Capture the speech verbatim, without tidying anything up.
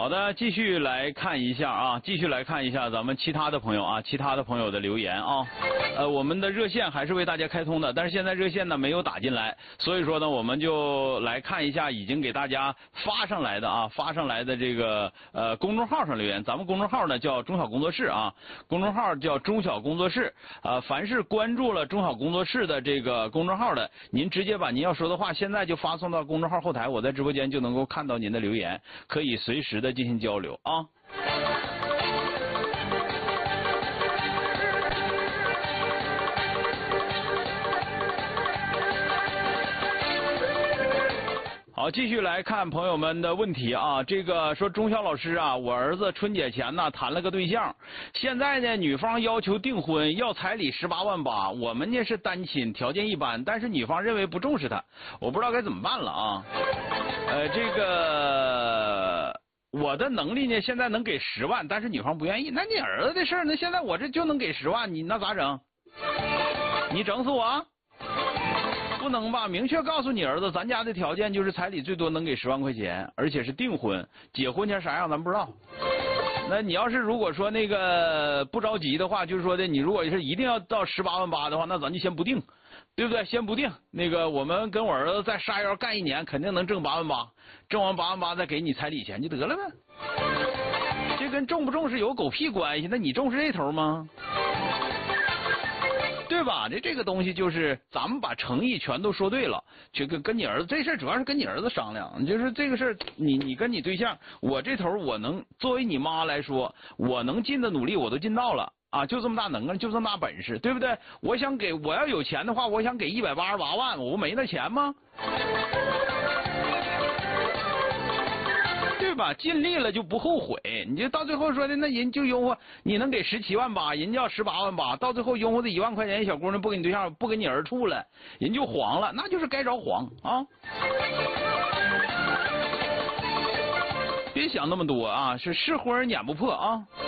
好的，继续来看一下啊，继续来看一下咱们其他的朋友啊，其他的朋友的留言啊。呃，我们的热线还是为大家开通的，但是现在热线呢没有打进来，所以说呢，我们就来看一下已经给大家发上来的啊，发上来的这个呃公众号上留言。咱们公众号呢叫中小工作室啊，公众号叫中小工作室。呃，凡是关注了中小工作室的这个公众号的，您直接把您要说的话现在就发送到公众号后台，我在直播间就能够看到您的留言，可以随时的进行交流啊。好，继续来看朋友们的问题啊。这个说钟晓老师啊，我儿子春节前呢谈了个对象，现在呢女方要求订婚，要彩礼十八万八，我们呢是单亲，条件一般，但是女方认为不重视他，我不知道该怎么办了啊。呃，这个我的能力呢现在能给十万，但是女方不愿意。那你儿子的事儿呢？现在我这就能给十万，你那咋整？你整死我？不能吧？明确告诉你儿子，咱家的条件就是彩礼最多能给十万块钱，而且是订婚，结婚前啥样咱不知道。那你要是如果说那个不着急的话，就是说的你如果是一定要到十八万八的话，那咱就先不定，对不对？先不定。那个我们跟我儿子在沙窑干一年，肯定能挣八万八，挣完八万八再给你彩礼钱就得了呗。这跟重不重视有狗屁关系？那你重视这头吗？对吧？这这个东西就是咱们把诚意全都说对了，这个跟你儿子这事儿主要是跟你儿子商量，就是这个事儿，你你跟你对象，我这头我能作为你妈来说，我能尽的努力我都尽到了啊，就这么大能耐，就这么大本事，对不对？我想给我要有钱的话，我想给一百八十八万，我不没那钱吗？对吧？尽力了就不后悔，你就到最后说的那人就拥护，你能给十七万八，人家十八万八，到最后拥护这一万块钱小姑娘不给你对象，不跟你儿处了，人就黄了，那就是该着黄啊！别想那么多啊，是是婚撵不破啊！